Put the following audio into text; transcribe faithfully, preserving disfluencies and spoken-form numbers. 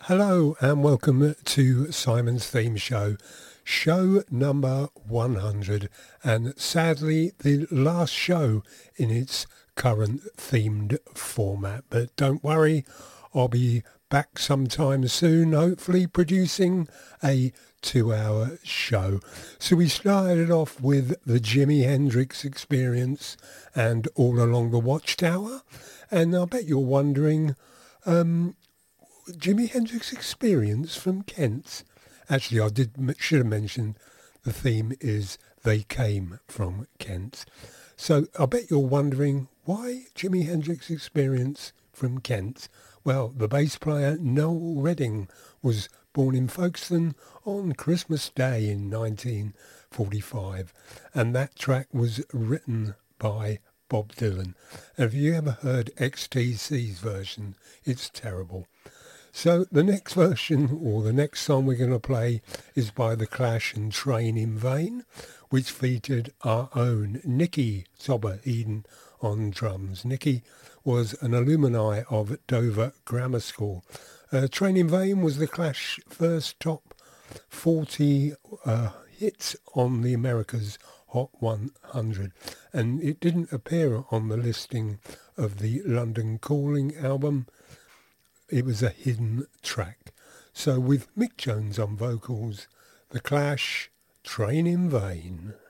Hello and welcome to Simon's Theme Show, show number one hundred, and sadly the last show in its current themed format. But don't worry, I'll be back sometime soon, hopefully producing a two-hour show. So we started off with the Jimi Hendrix Experience and All Along the Watchtower, and I bet you're wondering, um, Jimi Hendrix Experience from Kent. Actually, I did should have mentioned the theme is They Came from Kent. So I bet you're wondering, why Jimi Hendrix Experience from Kent? Well, the bass player Noel Redding was born in Folkestone on Christmas Day in nineteen forty-five, and that track was written by Bob Dylan. And have you ever heard X T C's version? It's terrible. So the next version, or the next song we're going to play, is by The Clash and Train in Vain, which featured our own Nicky Tobber Eden on drums. Nicky was an alumni of Dover Grammar School. Uh, Train in Vain was The Clash's first top forty uh, hit on the America's Hot one hundred, and it didn't appear on the listing of the London Calling album. It was a hidden track. So with Mick Jones on vocals, The Clash, Train in Vain.